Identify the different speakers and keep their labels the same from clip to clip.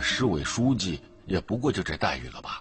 Speaker 1: 市委书记也不过就这待遇了吧？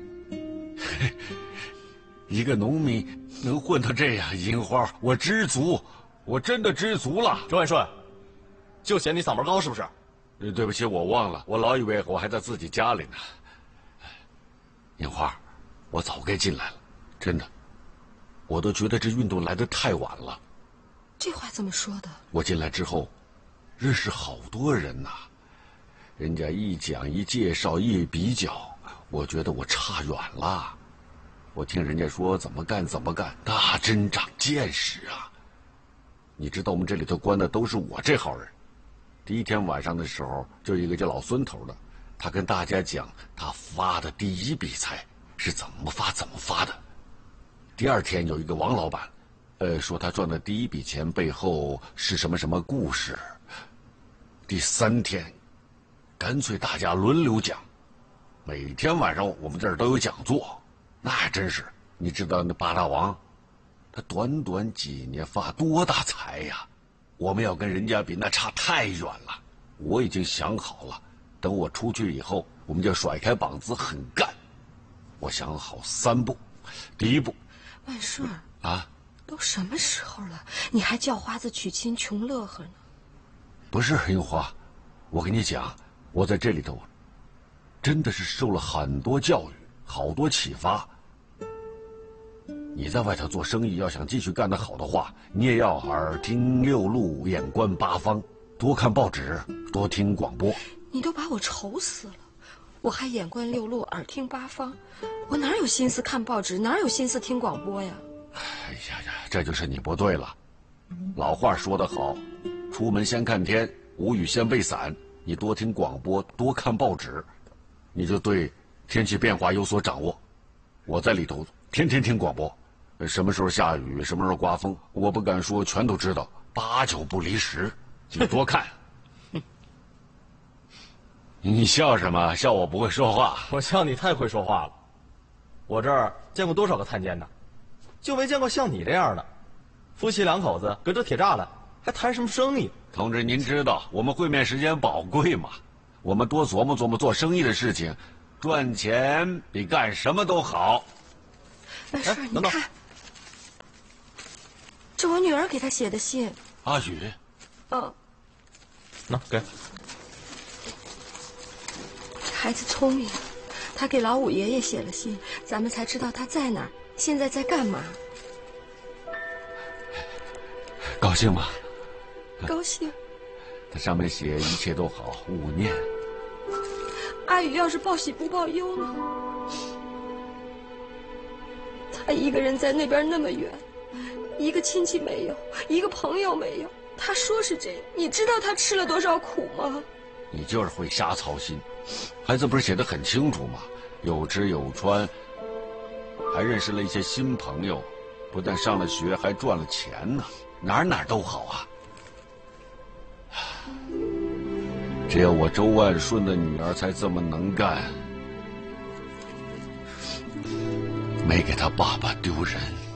Speaker 1: 一个农民能混到这样，银花，我知足，我真的知足了。
Speaker 2: 周万顺，就嫌你嗓门高是不是？
Speaker 1: 对不起，我忘了，我老以为我还在自己家里呢。银花，我早该进来了，真的，我都觉得这运动来得太晚了。
Speaker 3: 这话怎么说的？
Speaker 1: 我进来之后，认识好多人呐，人家一讲一介绍一比较，我觉得我差远了。我听人家说怎么干怎么干，那真长见识啊！你知道我们这里头关的都是我这号人。第一天晚上的时候，就一个叫老孙头的，他跟大家讲他发的第一笔财是怎么发的。第二天有一个王老板，说他赚的第一笔钱背后是什么什么故事。第三天，干脆大家轮流讲，每天晚上我们这儿都有讲座。那还真是，你知道那八大王，他短短几年发多大财呀！我们要跟人家比，那差太远了。我已经想好了，等我出去以后，我们就甩开膀子狠干。我想好3步，第一步，
Speaker 3: 万顺
Speaker 1: 啊，
Speaker 3: 都什么时候了，你还叫花子娶亲穷乐呵呢？
Speaker 1: 不是樱花，我跟你讲，我在这里头真的是受了很多教育，好多启发。你在外头做生意，要想继续干得好的话，你也要耳听六路，眼观八方，多看报纸，多听广播。
Speaker 3: 你都把我愁死了，我还眼观六路，耳听八方，我哪有心思看报纸，哪有心思听广播呀？
Speaker 1: 哎呀呀，这就是你不对了。老话说得好，出门先看天，无雨先备伞。你多听广播，多看报纸，你就对天气变化有所掌握。我在里头天天听广播，什么时候下雨，什么时候刮风，我不敢说全都知道，8、9不离10。你多看。你笑什么？笑我不会说话？
Speaker 2: 我笑你太会说话了。我这儿见过多少个探监的，就没见过像你这样的，夫妻2口子隔着铁栅栏，还谈什么生意？
Speaker 1: 同志，您知道我们会面时间宝贵吗？我们多琢磨琢磨做生意的事情，赚钱比干什么都好。
Speaker 3: 万顺，你看，这我女儿给他写的信。
Speaker 1: 阿宇，
Speaker 2: 那给。
Speaker 3: 孩子聪明，他给老五爷爷写了信，咱们才知道他在哪儿，现在在干嘛。
Speaker 1: 高兴吗？
Speaker 3: 高兴。
Speaker 1: 它上面写一切都好，勿念。
Speaker 3: 阿宇要是报喜不报忧呢？他一个人在那边那么远，一个亲戚没有，一个朋友没有。他说是这样，你知道他吃了多少苦吗？
Speaker 1: 你就是会瞎操心。孩子不是写得很清楚吗？有吃有穿，还认识了一些新朋友，不但上了学，还赚了钱呢，哪哪都好啊。只有我周万顺的女儿才这么能干，没给他爸爸丢人。